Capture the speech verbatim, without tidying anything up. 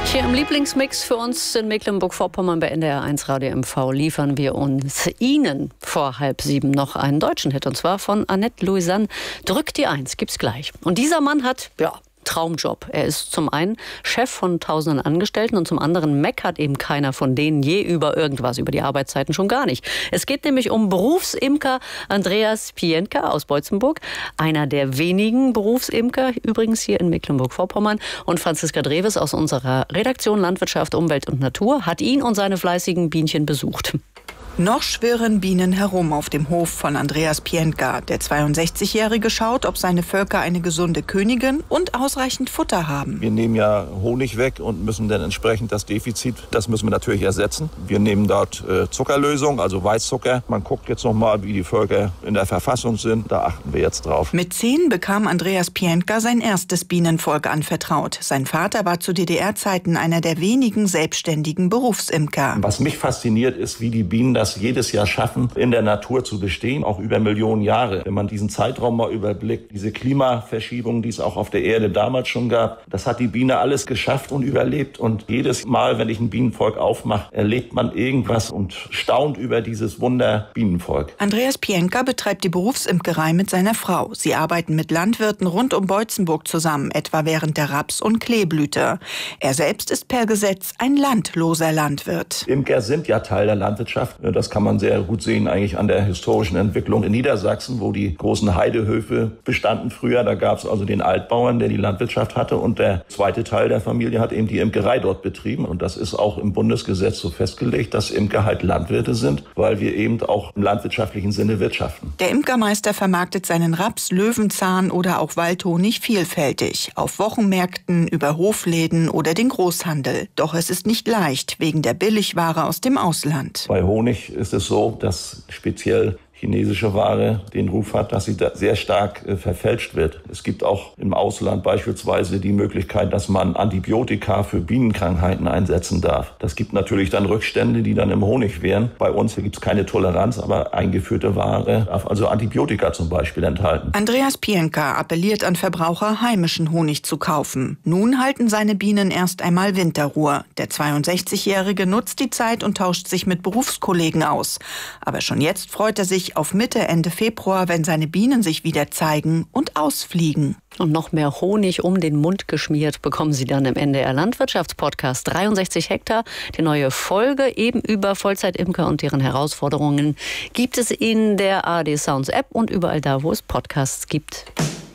Hier im Lieblingsmix für uns in Mecklenburg-Vorpommern bei N D R eins Radio M V liefern wir uns Ihnen vor halb sieben noch einen deutschen Hit. Und zwar von Annette Louisanne. Drückt die Eins, gibt's gleich. Und dieser Mann hat, ja, Traumjob. Er ist zum einen Chef von tausenden Angestellten und zum anderen meckert eben keiner von denen je über irgendwas, über die Arbeitszeiten schon gar nicht. Es geht nämlich um Berufsimker Andreas Pientka aus Boitzenburg, einer der wenigen Berufsimker übrigens hier in Mecklenburg-Vorpommern. Und Franziska Dreves aus unserer Redaktion Landwirtschaft, Umwelt und Natur hat ihn und seine fleißigen Bienchen besucht. Noch schwirren Bienen herum auf dem Hof von Andreas Pientka. Der zweiundsechzigjährige schaut, ob seine Völker eine gesunde Königin und ausreichend Futter haben. Wir nehmen ja Honig weg und müssen dann entsprechend das Defizit, das müssen wir natürlich ersetzen. Wir nehmen dort äh, Zuckerlösung, also Weißzucker. Man guckt jetzt noch mal, wie die Völker in der Verfassung sind. Da achten wir jetzt drauf. Mit zehn bekam Andreas Pientka sein erstes Bienenvolk anvertraut. Sein Vater war zu D D R-Zeiten einer der wenigen selbstständigen Berufsimker. Was mich fasziniert, ist, wie die Bienen das jedes Jahr schaffen, in der Natur zu bestehen, auch über Millionen Jahre. Wenn man diesen Zeitraum mal überblickt, diese Klimaverschiebungen, die es auch auf der Erde damals schon gab, das hat die Biene alles geschafft und überlebt. Und jedes Mal, wenn ich ein Bienenvolk aufmache, erlebt man irgendwas und staunt über dieses Wunder Bienenvolk. Andreas Pientka betreibt die Berufsimkerei mit seiner Frau. Sie arbeiten mit Landwirten rund um Boitzenburg zusammen, etwa während der Raps- und Kleeblüte. Er selbst ist per Gesetz ein landloser Landwirt. Imker sind ja Teil der Landwirtschaft. Das kann man sehr gut sehen eigentlich an der historischen Entwicklung in Niedersachsen, wo die großen Heidehöfe bestanden früher. Da gab es also den Altbauern, der die Landwirtschaft hatte, und der zweite Teil der Familie hat eben die Imkerei dort betrieben. Und das ist auch im Bundesgesetz so festgelegt, dass Imker halt Landwirte sind, weil wir eben auch im landwirtschaftlichen Sinne wirtschaften. Der Imkermeister vermarktet seinen Raps, Löwenzahn oder auch Waldhonig vielfältig. Auf Wochenmärkten, über Hofläden oder den Großhandel. Doch es ist nicht leicht, wegen der Billigware aus dem Ausland. Bei Honig ist es so, dass speziell chinesische Ware den Ruf hat, dass sie da sehr stark äh, verfälscht wird. Es gibt auch im Ausland beispielsweise die Möglichkeit, dass man Antibiotika für Bienenkrankheiten einsetzen darf. Das gibt natürlich dann Rückstände, die dann im Honig wären. Bei uns gibt es keine Toleranz, aber eingeführte Ware darf also Antibiotika zum Beispiel enthalten. Andreas Pientka appelliert an Verbraucher, heimischen Honig zu kaufen. Nun halten seine Bienen erst einmal Winterruhe. Der zweiundsechzigjährige nutzt die Zeit und tauscht sich mit Berufskollegen aus. Aber schon jetzt freut er sich auf Mitte, Ende Februar, wenn seine Bienen sich wieder zeigen und ausfliegen. Und noch mehr Honig um den Mund geschmiert bekommen Sie dann im N D R Landwirtschaftspodcast dreiundsechzig Hektar. Die neue Folge eben über Vollzeitimker und deren Herausforderungen gibt es in der A R D Sounds App und überall da, wo es Podcasts gibt.